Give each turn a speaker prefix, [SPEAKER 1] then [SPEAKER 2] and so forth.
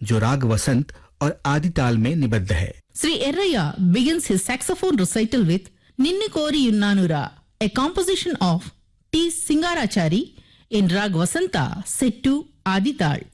[SPEAKER 1] जो राग वसंत और आदि ताल में निबद्ध है।
[SPEAKER 2] Sri Erraya begins his saxophone recital with Ninni Kori Yunnanura, a composition of T. Singarachari in Rag Vasanta set to Adi Tal.